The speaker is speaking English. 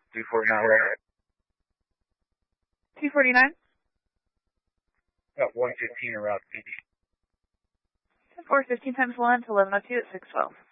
249 right? 249? Got 115 around 50. 415 times 1 to 1102 at 612.